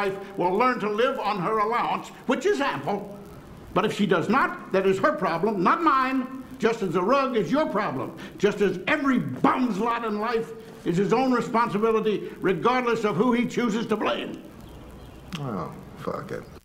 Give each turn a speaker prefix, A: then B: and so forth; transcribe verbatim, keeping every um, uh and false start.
A: wife will learn to live on her allowance, which is ample. But if she does not, that is her problem, not mine. Just as the rug is your problem. Just as every bum's lot in life is his own responsibility, regardless of who he chooses to blame.
B: Oh, fuck it.